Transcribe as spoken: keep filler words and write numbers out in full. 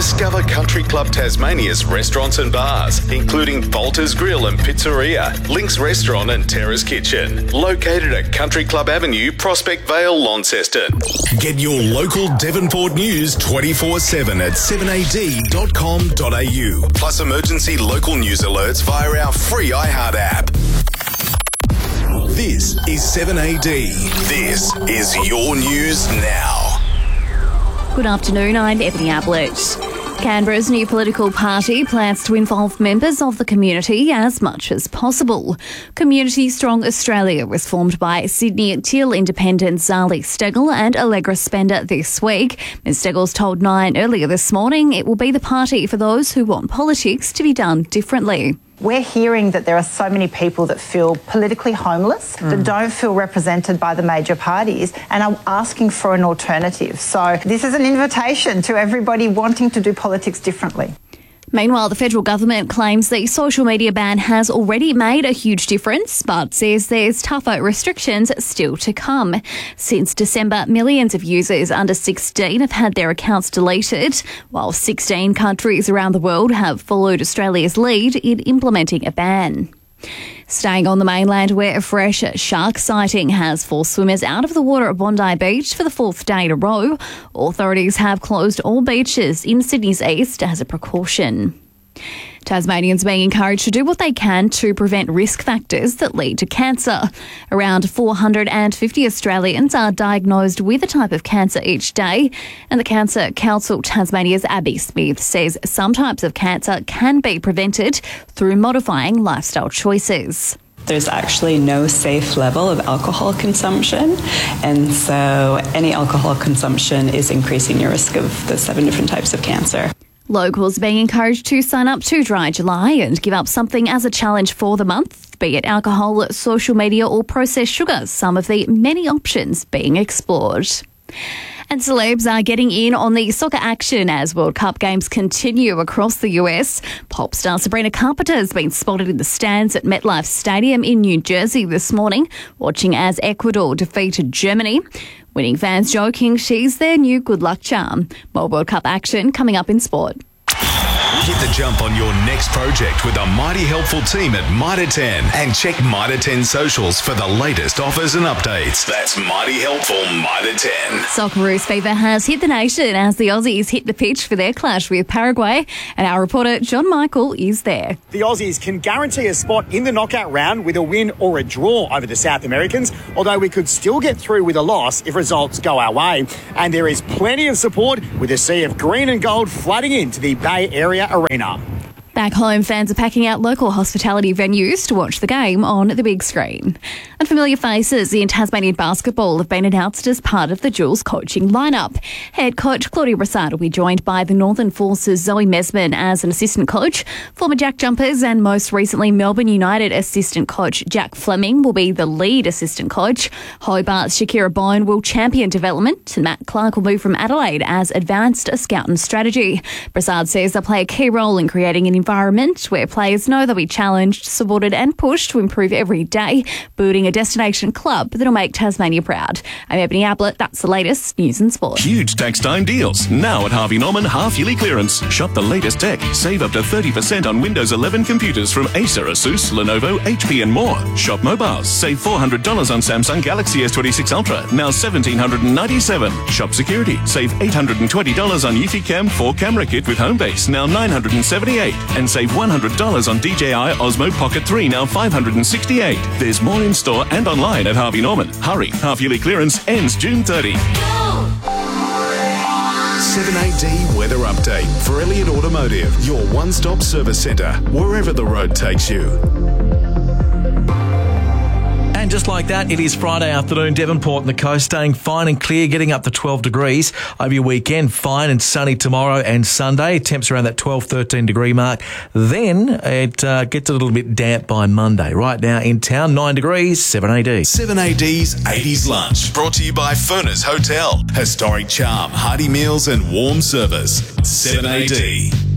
Discover Country Club Tasmania's restaurants and bars, including Bolter's Grill and Pizzeria, Link's Restaurant and Terrace Kitchen, located at Country Club Avenue, Prospect Vale, Launceston. Get your local Devonport news twenty-four seven at seven a d dot com dot a u, plus emergency local news alerts via our free iHeart app. This is seven A D. This is your news now. Good afternoon, I'm Ebony Ablett. Canberra's new political party plans to involve members of the community as much as possible. Community Strong Australia was formed by Sydney Teal independents Zali Stegel and Allegra Spender this week. Miz Steggles told Nine earlier this morning it will be the party for those who want politics to be done differently. We're hearing that there are so many people that feel politically homeless, mm. that don't feel represented by the major parties and are asking for an alternative. So this is an invitation to everybody wanting to do politics differently. Meanwhile, the federal government claims the social media ban has already made a huge difference, but says there's tougher restrictions still to come. Since December, millions of users under sixteen have had their accounts deleted, while sixteen countries around the world have followed Australia's lead in implementing a ban. Staying on the mainland, where a fresh shark sighting has forced swimmers out of the water at Bondi Beach for the fourth day in a row, authorities have closed all beaches in Sydney's east as a precaution. Tasmanians being encouraged to do what they can to prevent risk factors that lead to cancer. Around four hundred fifty Australians are diagnosed with a type of cancer each day, and the Cancer Council Tasmania's Abby Smith says some types of cancer can be prevented through modifying lifestyle choices. There's actually no safe level of alcohol consumption, and so any alcohol consumption is increasing your risk of the seven different types of cancer. Locals being encouraged to sign up to Dry July and give up something as a challenge for the month, be it alcohol, social media or processed sugars, some of the many options being explored. And celebs are getting in on the soccer action as World Cup games continue across the U S. Pop star Sabrina Carpenter has been spotted in the stands at MetLife Stadium in New Jersey this morning, watching as Ecuador defeated Germany. Winning fans joking she's their new good luck charm. More World Cup action coming up in sport. Get the jump on your next project with a mighty helpful team at Mitre ten, and check Mitre ten socials for the latest offers and updates. That's mighty helpful Mitre ten. Socceroos fever has hit the nation as the Aussies hit the pitch for their clash with Paraguay, and our reporter John Michael is there. The Aussies can guarantee a spot in the knockout round with a win or a draw over the South Americans, although we could still get through with a loss if results go our way. And there is plenty of support with a sea of green and gold flooding into the Bay Area arena. Back home, fans are packing out local hospitality venues to watch the game on the big screen. Unfamiliar faces in Tasmanian basketball have been announced as part of the Jules coaching lineup. Head coach Claudia Brassard will be joined by the Northern Force's Zoe Mesman as an assistant coach. Former Jack Jumpers and most recently Melbourne United assistant coach Jack Fleming will be the lead assistant coach. Hobart's Shakira Bone will champion development, and Matt Clark will move from Adelaide as advanced scout and strategy. Brassard says they'll play a key role in creating an environment where players know they'll be challenged, supported and pushed to improve every day, building a destination club that'll make Tasmania proud. I'm Ebony Ablett. That's the latest news and sport. Huge tax time deals now at Harvey Norman half-yearly clearance. Shop the latest tech. Save up to thirty percent on Windows eleven computers from Acer, Asus, Lenovo, H P and more. Shop mobiles. Save four hundred dollars on Samsung Galaxy S twenty-six Ultra, now one thousand seven hundred ninety-seven dollars. Shop security. Save eight hundred twenty dollars on Eufy Cam four camera kit with Homebase, now nine hundred seventy-eight dollars. And save one hundred dollars on D J I Osmo Pocket three, now five hundred sixty-eight dollars. There's more in store and online at Harvey Norman. Hurry, half-yearly clearance ends June thirtieth. seven A D Weather Update for Elliott Automotive, your one-stop service centre, wherever the road takes you. And just like that, it is Friday afternoon. Devonport and the coast staying fine and clear, getting up to twelve degrees over your weekend. Fine and sunny tomorrow and Sunday. Temps around that twelve, thirteen degree mark. Then it uh, gets a little bit damp by Monday. Right now in town, nine degrees, seven A D. seven A D's eighties Lunch, brought to you by Furness Hotel. Historic charm, hearty meals and warm service. seven A D.